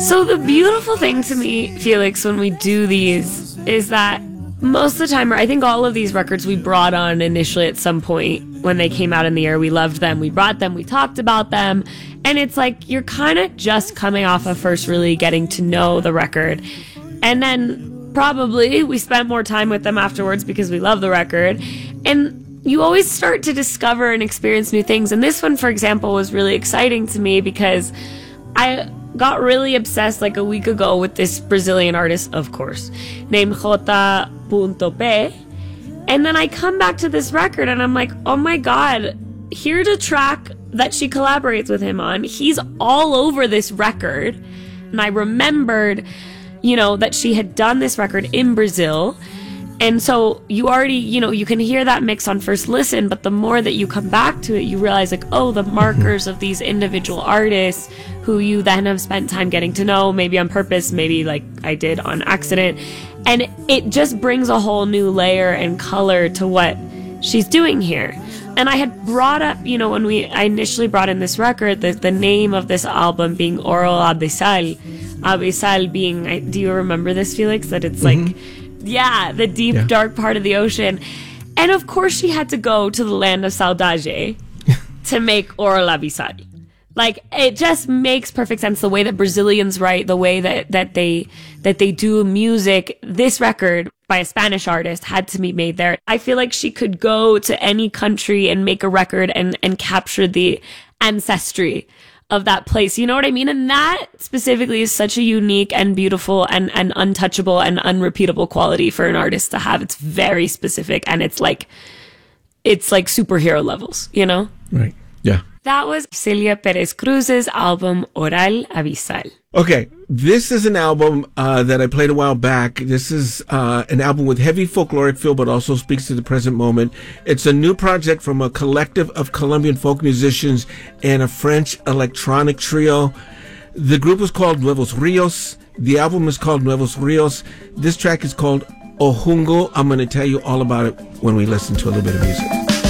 So the beautiful thing to me, Felix, when we do these is that most of the time, or I think all of these records we brought on initially at some point when they came out in the air, we loved them, we brought them, we talked about them, and it's like you're kind of just coming off of first really getting to know the record, and then probably we spent more time with them afterwards because we love the record, and you always start to discover and experience new things. And this one, for example, was really exciting to me because I got really obsessed like a week ago with this Brazilian artist, of course, named J.P. And then I come back to this record and I'm like, oh my God, here's a track that she collaborates with him on. He's all over this record. And I remembered, that she had done this record in Brazil. And so you already, you can hear that mix on first listen, but the more that you come back to it, you realize like, oh, the markers of these individual artists who you then have spent time getting to know, maybe on purpose, maybe like I did on accident. And it just brings a whole new layer and color to what she's doing here. And I had brought up, when I initially brought in this record, the name of this album being Oro Abissal. Abissal being, do you remember this, Felix? That it's like, the deep, dark part of the ocean. And of course she had to go to the land of Saudade to make Oro Abissal. Like, it just makes perfect sense. The way that Brazilians write, the way that they do music. This record by a Spanish artist had to be made there. I feel like she could go to any country and make a record and capture the ancestry of that place. You know what I mean? And that specifically is such a unique and beautiful and untouchable and unrepeatable quality for an artist to have. It's very specific and it's like superhero levels, Right. Yeah. That was Celia Perez Cruz's album Oral Abissal. Okay, this is an album that I played a while back. This is an album with heavy folkloric feel, but also speaks to the present moment. It's a new project from a collective of Colombian folk musicians and a French electronic trio. The group is called Nuevos Rios. The album is called Nuevos Rios. This track is called Ojungo. I'm going to tell you all about it when we listen to a little bit of music.